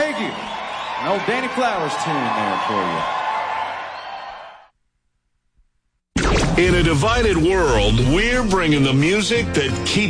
Thank you. An old Danny Flowers tune there for you. In a divided world, we're bringing the music that keeps